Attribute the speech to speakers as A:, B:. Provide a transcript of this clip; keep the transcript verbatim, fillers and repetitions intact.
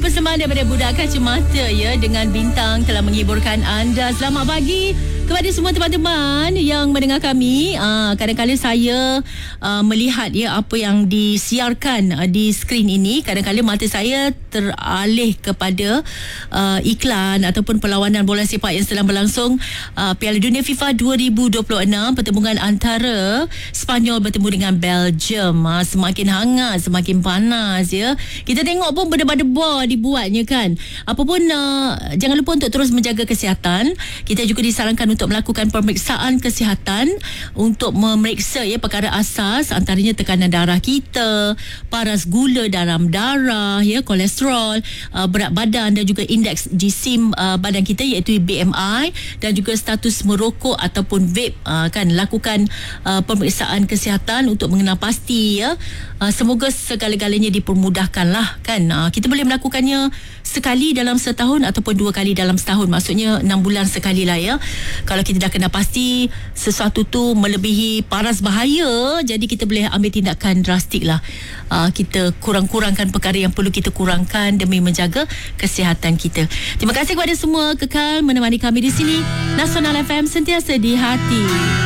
A: persembahan daripada Budak Kacamata ya, dengan bintang telah menghiburkan anda. Selamat pagi kepada semua teman-teman yang mendengar kami. Uh, kadang-kadang saya uh, melihat ya apa yang disiarkan uh, di skrin ini. Kadang-kadang mata saya teralih kepada uh, iklan ataupun perlawanan bola sepak yang sedang berlangsung, uh, Piala Dunia FIFA dua ribu dua puluh enam, pertembungan antara Sepanyol bertemu dengan Belgium. Uh, semakin hangat, semakin panas ya. Kita tengok pun berdebar-debar dibuatnya kan. Apapun uh, jangan lupa untuk terus menjaga kesihatan. Kita juga disarankan untuk melakukan pemeriksaan kesihatan untuk memeriksa ya perkara asas, antaranya tekanan darah kita, paras gula dalam darah ya, kolesterol, uh, berat badan dan juga indeks jisim uh, badan kita iaitu B M I, dan juga status merokok ataupun vape. Uh, kan lakukan uh, pemeriksaan kesihatan untuk mengenal pasti ya. Uh, semoga segala-galanya dipermudahkanlah kan. Uh, kita boleh melakukannya sekali dalam setahun ataupun dua kali dalam setahun, maksudnya enam bulan sekali lah ya. Kalau kita dah kena pasti sesuatu tu melebihi paras bahaya, jadi kita boleh ambil tindakan drastik lah. Uh, kita kurang-kurangkan perkara yang perlu kita kurangkan demi menjaga kesihatan kita. Terima kasih kepada semua kekal menemani kami di sini. Nasional F M, sentiasa di hati.